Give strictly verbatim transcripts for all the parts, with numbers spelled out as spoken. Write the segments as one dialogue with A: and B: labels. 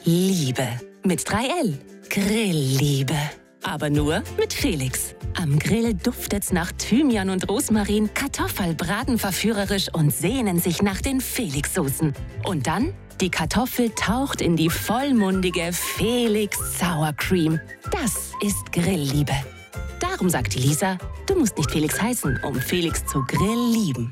A: Liebe. Mit drei L. Grillliebe. Aber nur mit Felix. Am Grill duftet's nach Thymian und Rosmarin, Kartoffelbraten verführerisch und sehnen sich nach den Felix-Soßen. Und dann, die Kartoffel taucht in die vollmundige Felix Sour Cream. Das ist Grillliebe. Darum sagt die Lisa, du musst nicht Felix heißen, um Felix zu Grill lieben.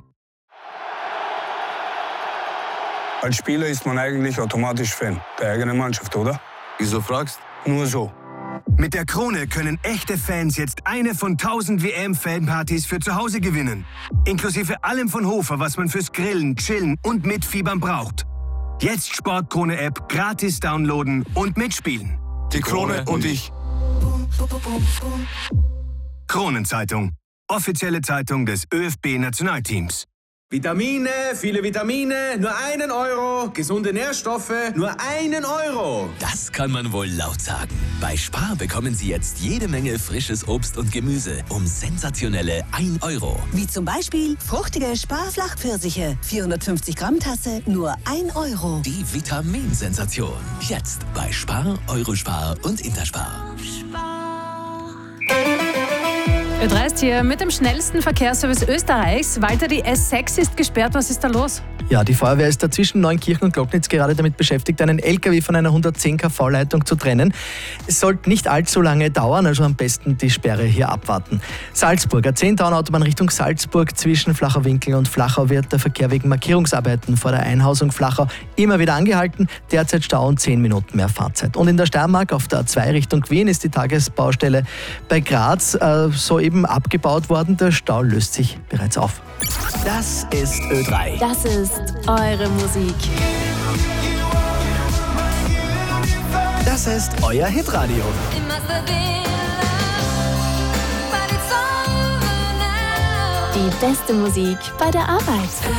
B: Als Spieler ist man eigentlich automatisch Fan der eigenen Mannschaft, oder?
C: Wieso fragst?
B: Nur so.
D: Mit der Krone können echte Fans jetzt eine von tausend W M-Fanpartys für zu Hause gewinnen. Inklusive allem von Hofer, was man fürs Grillen, Chillen und Mitfiebern braucht. Jetzt Sportkrone-App gratis downloaden und mitspielen.
C: Die Krone und ich.
D: Kronenzeitung. Offizielle Zeitung des Ö F B-Nationalteams.
E: Vitamine, viele Vitamine, nur einen Euro. Gesunde Nährstoffe, nur einen Euro.
F: Das kann man wohl laut sagen. Bei Spar bekommen Sie jetzt jede Menge frisches Obst und Gemüse um sensationelle ein Euro.
G: Wie zum Beispiel fruchtige Spar-Flachpfirsiche. vierhundertfünfzig Gramm Tasse, nur ein Euro.
F: Die Vitaminsensation. Jetzt bei Spar, Eurospar und Interspar.
H: Ö drei ist hier mit dem schnellsten Verkehrsservice Österreichs. Walter, die S sechs ist gesperrt. Was ist da los?
I: Ja, die Feuerwehr ist da zwischen Neunkirchen und Glocknitz gerade damit beschäftigt, einen L K W von einer hundertzehn Kilovolt Leitung zu trennen. Es sollte nicht allzu lange dauern, also am besten die Sperre hier abwarten. Salzburg, A zehn Autobahn Richtung Salzburg zwischen Flachau Winkel und Flachau wird der Verkehr wegen Markierungsarbeiten vor der Einhausung Flachau immer wieder angehalten. Derzeit Stau und zehn Minuten mehr Fahrzeit. Und in der Steiermark auf der A zwei Richtung Wien ist die Tagesbaustelle bei Graz äh, soeben abgebaut worden. Der Stau löst sich bereits auf.
F: Das ist Ö drei.
H: Das ist eure Musik.
F: Das ist euer Hitradio.
H: Die beste Musik bei der Arbeit.